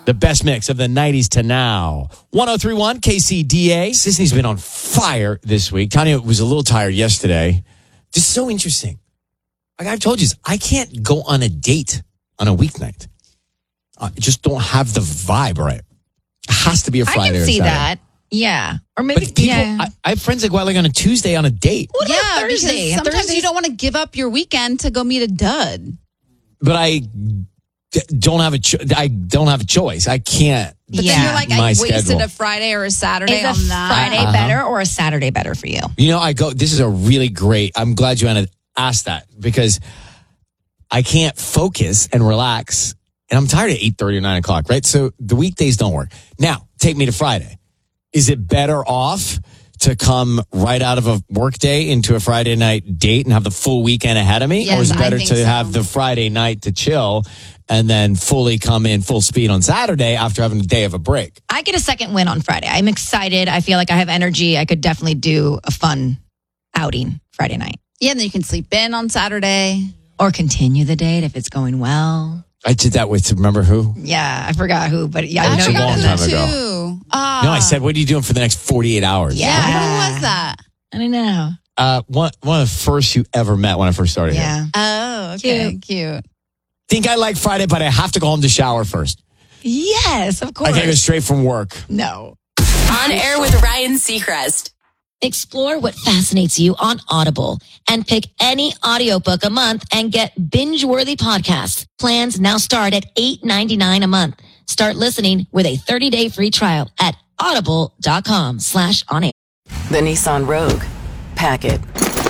The best mix of the 90s to now. 103.1 KCDA. Sisney's been on fire this week. Tanya was a little tired yesterday. Just so interesting. Like I've told you, I can't go on a date on a weeknight. I just don't have the vibe right. It has to be a Friday. I can or see Saturday. that. Yeah. Or maybe, But people, I have friends that go out like on a Tuesday on a date. What about Thursday? Because sometimes Thursdays- you don't want to give up your weekend to go meet a dud. But I don't have I don't have a choice. I can't. But then you're like, I My wasted schedule. a Friday or a Saturday Is a on that. Friday better or a Saturday better for you? You know, this is a really great, I'm glad you asked that because I can't focus and relax. And I'm tired at 8:30 or 9 o'clock, right? So the weekdays don't work. Now, take me to Friday. Is it better off to come right out of a work day into a Friday night date and have the full weekend ahead of me? Yes, or is it I better think to so. have the Friday night to chill and then fully come in full speed on Saturday after having a day of a break? I get a second win on Friday. I'm excited. I feel like I have energy. I could definitely do a fun outing Friday night. Yeah, and then you can sleep in on Saturday. Or continue the date if it's going well. I did that with, remember who? Yeah, I forgot who, but yeah, I That know was a you long did time that. ago. Too. No, I said, what are you doing for the next 48 hours? Yeah. Who was that? I don't know. One of the first you ever met when I first started here. Yeah. Oh, okay. Cute. Think I like Friday, but I have to go home to shower first. Yes, of course. I can't go straight from work. No. On air with Ryan Seacrest. Explore what fascinates you on Audible and pick any audiobook a month and get binge-worthy podcasts. Plans now start at $8.99 a month. Start listening with a 30-day free trial at audible.com/onair. The Nissan Rogue. Pack it.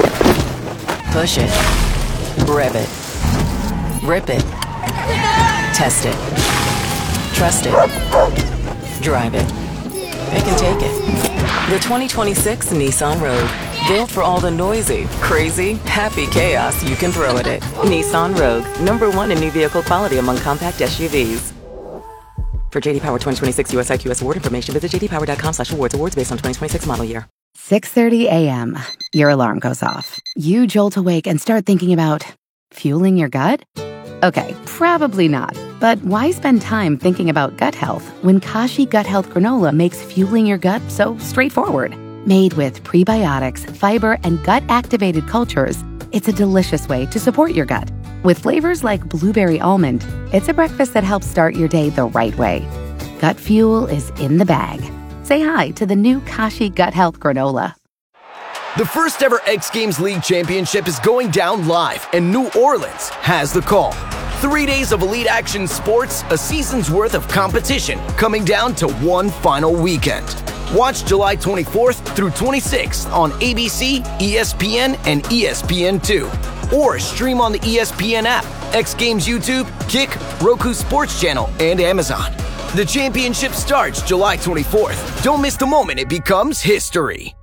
Push it. Rev it. Rip it. Test it. Trust it. Drive it. It can take it. The 2026 Nissan Rogue. Built for all the noisy, crazy, happy chaos you can throw at it. Nissan Rogue. #1 in new vehicle quality among compact SUVs. For JD Power 2026 US IQS award information, visit jdpower.com/awards. Awards based on 2026 model year. 6:30 a.m. Your alarm goes off. You jolt awake and start thinking about fueling your gut? Okay, probably not. But why spend time thinking about gut health when Kashi Gut Health Granola makes fueling your gut so straightforward? Made with prebiotics, fiber, and gut-activated cultures, it's a delicious way to support your gut. With flavors like blueberry almond, it's a breakfast that helps start your day the right way. Gut fuel is in the bag. Say hi to the new Kashi Gut Health Granola. The first ever X Games League Championship is going down live, and New Orleans has the call. 3 days of elite action sports, a season's worth of competition, coming down to one final weekend. Watch July 24th through 26th on ABC, ESPN, and ESPN2. Or stream on the ESPN app, X Games YouTube, Kick, Roku Sports Channel, and Amazon. The championship starts July 24th. Don't miss the moment it becomes history.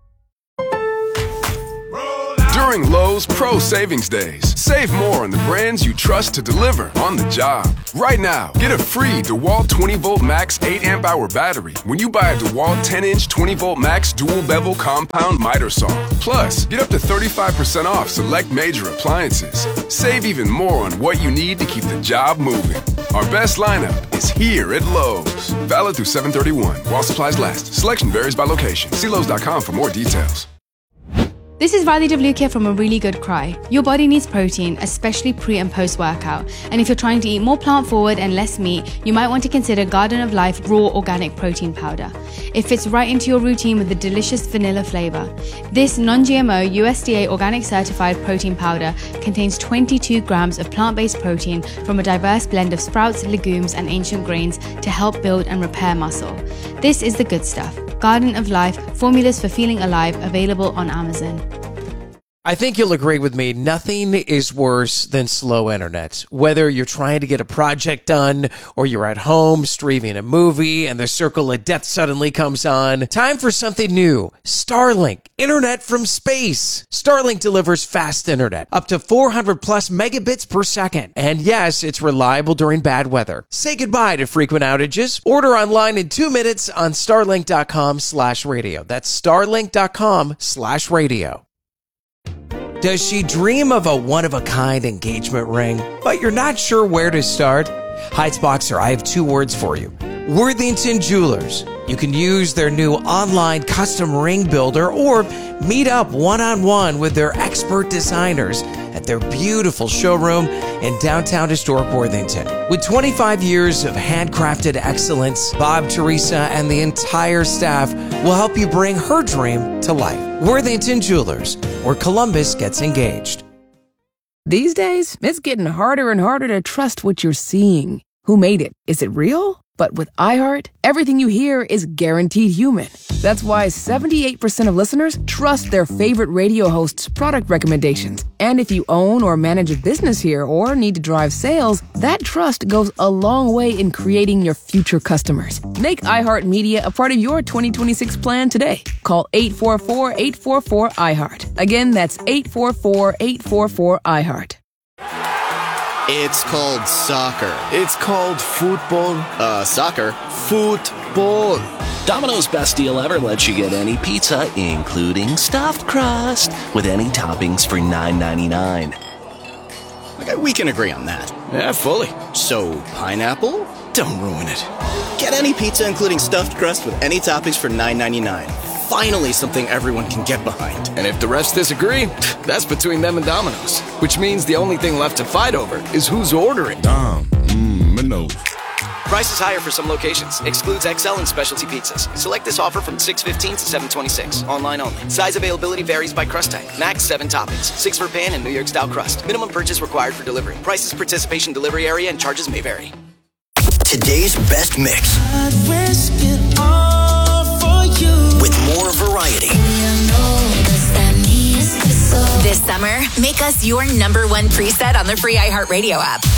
During Lowe's Pro Savings Days, save more on the brands you trust to deliver on the job. Right now, get a free DeWalt 20-volt max 8-amp-hour battery when you buy a DeWalt 10-inch 20-volt max dual-bevel compound miter saw. Plus, get up to 35% off select major appliances. Save even more on what you need to keep the job moving. Our best lineup is here at Lowe's. Valid through 7/31 while supplies last. Selection varies by location. See Lowe's.com for more details. This is Riley DeVlucchia from A Really Good Cry. Your body needs protein, especially pre and post workout. And if you're trying to eat more plant forward and less meat, you might want to consider Garden of Life Raw Organic Protein Powder. It fits right into your routine with the delicious vanilla flavor. This non-GMO USDA organic certified protein powder contains 22 grams of plant-based protein from a diverse blend of sprouts, legumes, and ancient grains to help build and repair muscle. This is the good stuff. Garden of Life, formulas for feeling alive, available on Amazon. I think you'll agree with me, nothing is worse than slow internet. Whether you're trying to get a project done or you're at home streaming a movie and the circle of death suddenly comes on, time for something new. Starlink, internet from space. Starlink delivers fast internet, up to 400 plus megabits per second. And yes, it's reliable during bad weather. Say goodbye to frequent outages. Order online in 2 minutes on starlink.com/radio. That's starlink.com/radio. Does she dream of a one-of-a-kind engagement ring, but you're not sure where to start? Heights Boxer, I have 2 words for you. Worthington Jewelers. You can use their new online custom ring builder or meet up one-on-one with their expert designers at their beautiful showroom in downtown historic Worthington. With 25 years of handcrafted excellence, Bob, Teresa, and the entire staff will help you bring her dream to life. Worthington Jewelers, where Columbus gets engaged. These days, it's getting harder and harder to trust what you're seeing. Who made it? Is it real? But with iHeart, everything you hear is guaranteed human. That's why 78% of listeners trust their favorite radio hosts' product recommendations. And if you own or manage a business here or need to drive sales, that trust goes a long way in creating your future customers. Make iHeartMedia a part of your 2026 plan today. Call 844-844-iHeart. Again, that's 844-844-iHeart. It's called soccer. It's called football. Soccer. Football. Domino's best deal ever lets you get any pizza, including stuffed crust, with any toppings for $9.99. Okay, we can agree on that. Yeah, fully. So, pineapple? Don't ruin it. Get any pizza, including stuffed crust, with any toppings for $9.99. Finally, something everyone can get behind. And if the refs disagree, that's between them and Domino's. Which means the only thing left to fight over is who's ordering. Domino's. Prices higher for some locations. Excludes XL and specialty pizzas. Select this offer from 6/15 to 7/26. Online only. Size availability varies by crust type. Max 7 toppings. 6 for pan and New York style crust. Minimum purchase required for delivery. Prices, participation, delivery area, and charges may vary. Today's best mix. With more variety. This summer, make us your #1 preset on the free iHeartRadio app.